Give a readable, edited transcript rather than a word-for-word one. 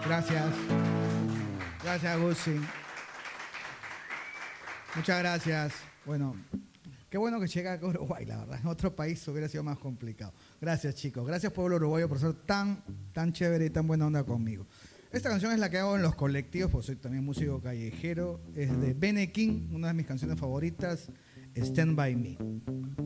Gracias. Gracias, Agustín. Muchas gracias. Bueno, qué bueno que llega a Uruguay, la verdad. En otro país hubiera sido más complicado. Gracias, chicos. Gracias, pueblo uruguayo, por ser tan chévere y tan buena onda conmigo. Esta canción es la que hago en los colectivos, porque soy también músico callejero. Es de Bene King, una de mis canciones favoritas, Stand By Me.